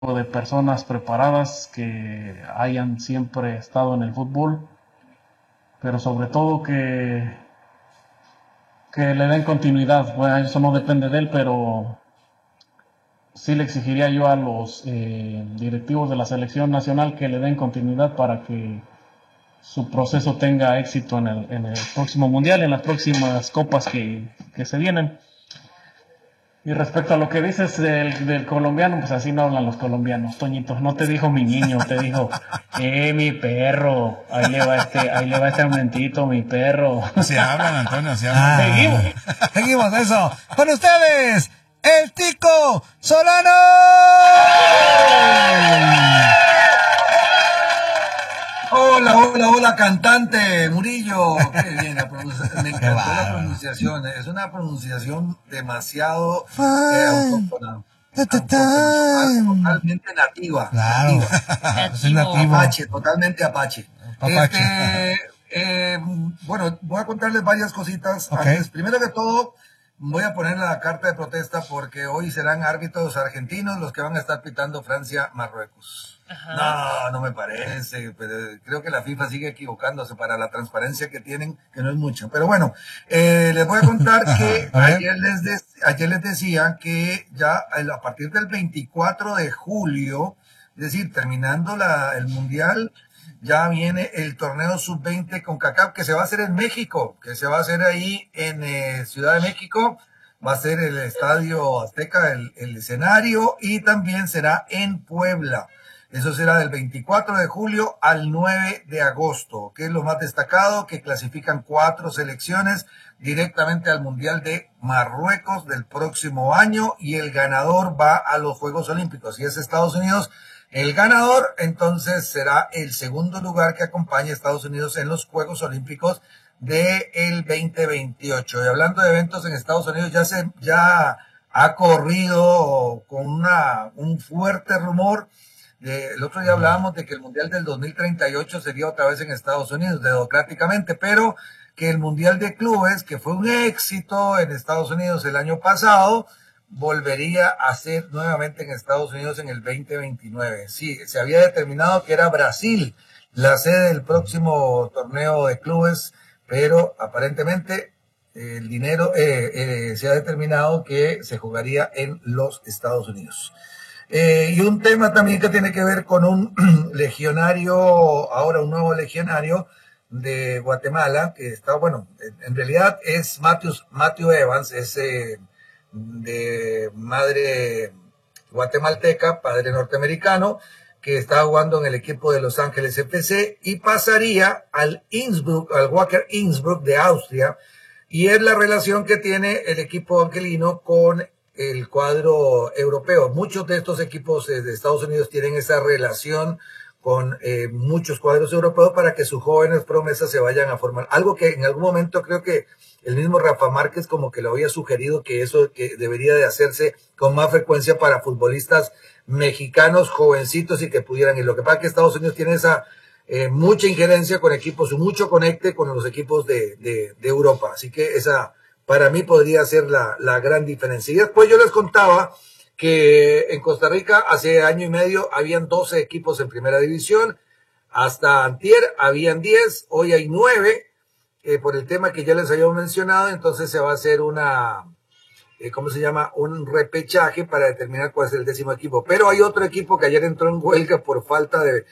de personas preparadas que hayan siempre estado en el fútbol, pero sobre todo que le den continuidad. Bueno, eso no depende de él, pero sí le exigiría yo a los directivos de la selección nacional que le den continuidad para que su proceso tenga éxito en el próximo mundial, en las próximas copas que se vienen. Y respecto a lo que dices del colombiano, pues así no hablan los colombianos, Toñitos. No te dijo mi niño, te dijo, mi perro, ahí le va este aumentito, mi perro. Se hablan, Antonio, se hablan. Seguimos. Seguimos eso. Con ustedes, el Tico Solano. Hola, cantante Murillo. Qué bien, me encantó la pronunciación. Es una pronunciación demasiado autóctona. Totalmente nativa. Claro. Es nativo. Apache, totalmente Apache. Bueno, voy a contarles varias cositas. Okay. Antes, primero que todo, voy a poner la carta de protesta porque hoy serán árbitros argentinos los que van a estar pitando Francia-Marruecos. No me parece, pero creo que la FIFA sigue equivocándose para la transparencia que tienen, que no es mucho. Pero bueno, les voy a contar que ayer les decía que ya a partir del 24 de julio, es decir, terminando el Mundial, ya viene el torneo sub-20 con CONCACAF que se va a hacer en México, que se va a hacer ahí en Ciudad de México. Va a ser el Estadio Azteca el escenario y también será en Puebla. Eso será del 24 de julio al 9 de agosto, que es lo más destacado, que clasifican 4 selecciones directamente al Mundial de Marruecos del próximo año y el ganador va a los Juegos Olímpicos. Si es Estados Unidos, el ganador entonces será el segundo lugar que acompaña a Estados Unidos en los Juegos Olímpicos del 2028. Y hablando de eventos en Estados Unidos, ya ha corrido con un fuerte rumor. El otro día hablábamos de que el Mundial del 2038 sería otra vez en Estados Unidos, democráticamente, pero que el Mundial de Clubes, que fue un éxito en Estados Unidos el año pasado, volvería a ser nuevamente en Estados Unidos en el 2029. Sí, se había determinado que era Brasil la sede del próximo torneo de clubes, pero aparentemente el dinero se ha determinado que se jugaría en los Estados Unidos. Y un tema también que tiene que ver con un legionario, ahora un nuevo legionario de Guatemala, que está, bueno, en realidad es Matthew Evans, es de madre guatemalteca, padre norteamericano, que está jugando en el equipo de Los Ángeles FC y pasaría al Wacker Innsbruck de Austria, y es la relación que tiene el equipo angelino con el cuadro europeo. Muchos de estos equipos de Estados Unidos tienen esa relación con muchos cuadros europeos para que sus jóvenes promesas se vayan a formar. Algo que en algún momento creo que el mismo Rafa Márquez como que lo había sugerido, que eso que debería de hacerse con más frecuencia para futbolistas mexicanos jovencitos y que pudieran ir. Lo que pasa es que Estados Unidos tiene esa mucha injerencia con equipos, mucho conecte con los equipos de Europa. Así que esa para mí podría ser la gran diferencia. Y después yo les contaba que en Costa Rica hace año y medio habían 12 equipos en primera división, hasta antier habían 10, hoy hay 9, por el tema que ya les había mencionado. Entonces se va a hacer un repechaje para determinar cuál es el 10º equipo. Pero hay otro equipo que ayer entró en huelga por falta de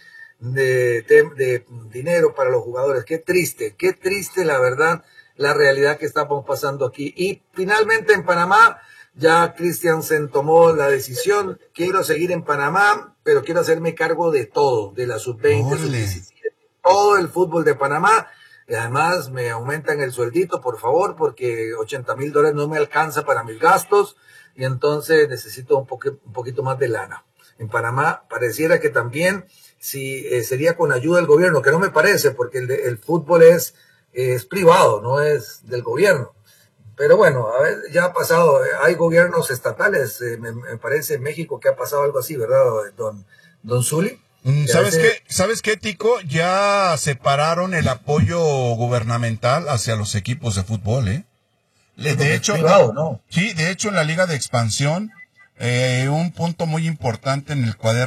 dinero para los jugadores. Qué triste la verdad, la realidad que estamos pasando aquí. Y finalmente en Panamá, ya Christiansen tomó la decisión, quiero seguir en Panamá, pero quiero hacerme cargo de todo, de la sub-20, sub-17, todo el fútbol de Panamá, y además me aumentan el sueldito, por favor, porque $80,000 no me alcanza para mis gastos, y entonces necesito un poquito más de lana. En Panamá pareciera que también, si sería con ayuda del gobierno, que no me parece, porque el fútbol es privado, no es del gobierno. Pero bueno, a ver, ya ha pasado, hay gobiernos estatales, me parece en México que ha pasado algo así, ¿verdad, don Zuli? ¿Sabes qué, Tico? Ya separaron el apoyo gubernamental hacia los equipos de fútbol, ¿eh? De hecho, privado, ¿no? Sí, de hecho en la Liga de Expansión un punto muy importante en el cuaderno